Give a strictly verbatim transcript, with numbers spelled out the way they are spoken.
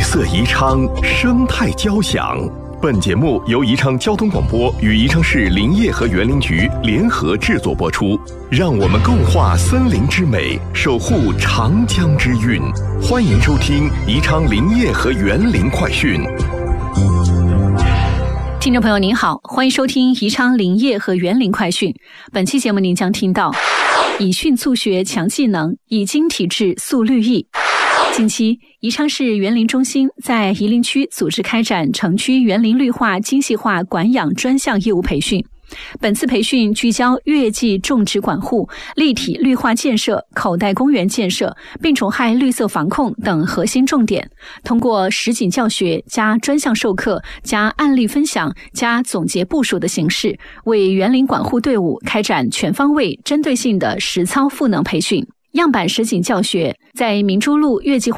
色宜昌，生态交响。本节目由宜昌交通广播与宜昌市林业和园林局联合制作播出。让我们共话森林之美，守护长江之韵。欢迎收听宜昌林业和园林快讯。 听众朋友您好，欢迎收听宜昌林业和园林快讯。本期节目您将听到：以迅速学强技能，以精体质塑绿意。近期，宜昌市园林中心在夷陵区组织开展城区园林绿化精细化管养专项业务培训。本次培训聚焦月季种植管护、立体绿化建设、口袋公园建设、病虫害绿色防控等核心重点，通过实景教学加专项授课加案例分享加总结部署的形式，为园林管护队伍开展全方位针对性的实操赋能培训。样板实景教学在明珠路月季